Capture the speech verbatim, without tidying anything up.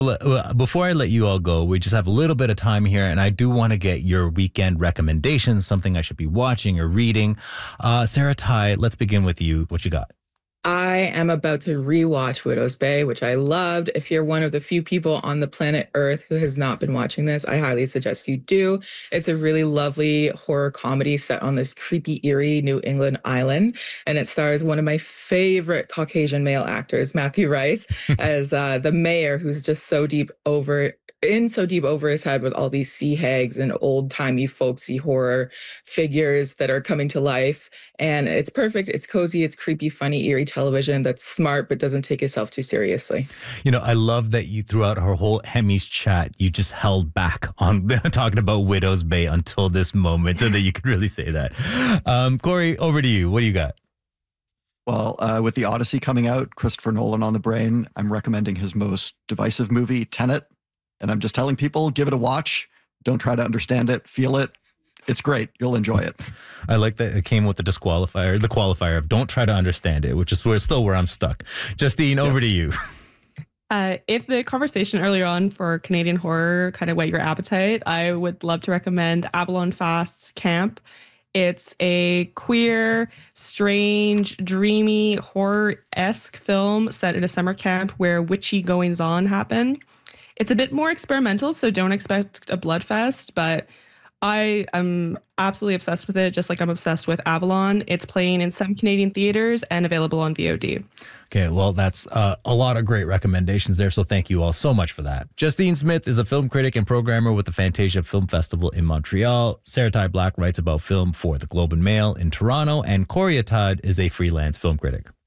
Well, uh, Before I let you all go, we just have a little bit of time here, and I do want to get your weekend recommendations, something I should be watching or reading. Uh, Sarah Ty, let's begin with you. What you got? I am about to rewatch Widow's Bay, which I loved. If you're one of the few people on the planet Earth who has not been watching this, I highly suggest you do. It's a really lovely horror comedy set on this creepy, eerie New England island. And it stars one of my favorite Caucasian male actors, Matthew Rice, as uh, the mayor who's just so deep over in so deep over his head with all these sea hags and old-timey folksy horror figures that are coming to life. And it's perfect. It's cozy. It's creepy, funny, eerie television that's smart but doesn't take itself too seriously. You know, I love that you throughout her whole Hemi's chat, you just held back on talking about Widow's Bay until this moment so that you could really say that. Um, Corey, over to you. What do you got? Well, uh, with the Odyssey coming out, Christopher Nolan on the brain, I'm recommending his most divisive movie, Tenet. And I'm just telling people, give it a watch. Don't try to understand it. Feel it. It's great. You'll enjoy it. I like that it came with the disqualifier, the qualifier of don't try to understand it, which is where still where I'm stuck. Justine, over to you. Uh, if the conversation earlier on for Canadian horror kind of whet your appetite, I would love to recommend Avalon Fast's Camp. It's a queer, strange, dreamy, horror-esque film set in a summer camp where witchy goings-on happen. It's a bit more experimental, so don't expect a bloodfest, but I am absolutely obsessed with it, just like I'm obsessed with Avalon. It's playing in some Canadian theaters and available on V O D. Okay, well, that's uh, a lot of great recommendations there, so thank you all so much for that. Justine Smith is a film critic and programmer with the Fantasia Film Festival in Montreal. Sarah Ty Black writes about film for the Globe and Mail in Toronto, and Corey Atad is a freelance film critic.